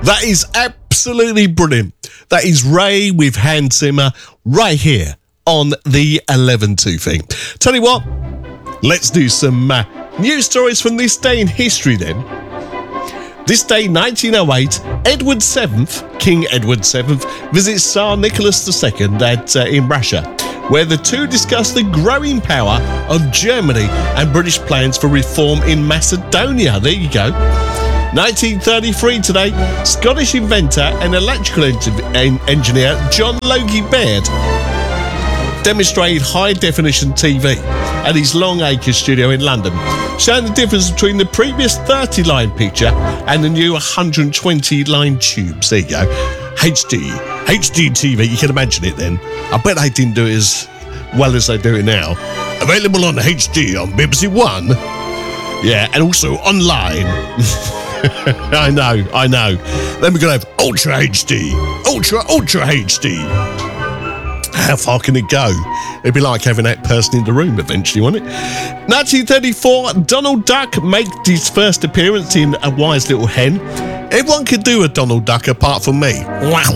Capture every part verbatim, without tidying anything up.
That is absolutely brilliant. That is Ray with Hans Zimmer right here on the eleven two thing. Tell you what, let's do some uh, news stories from this day in history then. This day, nineteen oh eight, Edward the seventh, King Edward the seventh, visits Tsar Nicholas the second at, uh, in Russia, where the two discuss the growing power of Germany and British plans for reform in Macedonia. There you go. nineteen thirty-three today, Scottish inventor and electrical en- engineer John Logie Baird demonstrated high-definition T V at his Long Acre studio in London, showing the difference between the previous thirty-line picture and the new one hundred twenty-line tubes. There you go. H D. H D T V, you can imagine it then. I bet they didn't do it as well as they do it now. Available on H D on B B C One. Yeah, and also online. I know, I know. Then we're going to have Ultra H D. Ultra, Ultra H D. How far can it go? It'd be like having that person in the room eventually, wouldn't it? nineteen thirty-four, Donald Duck made his first appearance in A Wise Little Hen. Everyone could do a Donald Duck apart from me. I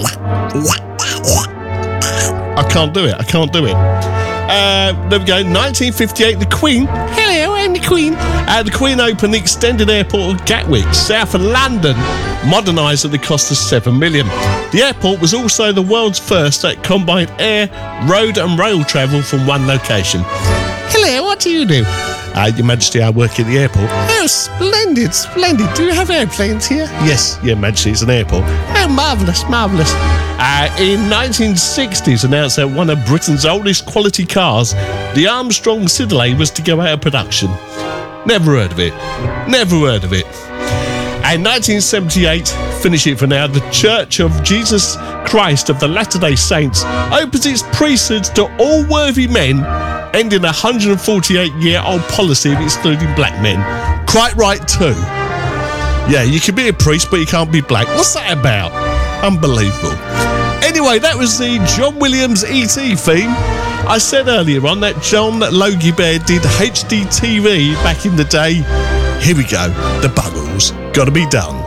can't do it. I can't do it. Uh, there we go. nineteen fifty-eight, the Queen. Hello, I'm the Queen. Uh, the Queen opened the extended airport of Gatwick, south of London, modernised at the cost of seven million. The airport was also the world's first that combined air, road and rail travel from one location. Hello, what do you do? Uh, Your Majesty, I work at the airport. Oh, splendid, splendid. Do you have airplanes here? Yes, Your Majesty, it's an airport. Oh, marvellous, marvellous. Uh, in nineteen sixties, announced that one of Britain's oldest quality cars, the Armstrong Siddeley, was to go out of production. Never heard of it. Never heard of it. And nineteen seventy-eight, finish it for now, the Church of Jesus Christ of the Latter-day Saints opens its priesthood to all worthy men, ending a one hundred forty-eight year old policy of excluding black men. Quite right too. Yeah, you can be a priest, but you can't be black. What's that about? Unbelievable. Anyway, that was the John Williams E T theme. I said earlier on that John Logie Baird did H D T V back in the day. Here we go. The Buggles. Gotta be done.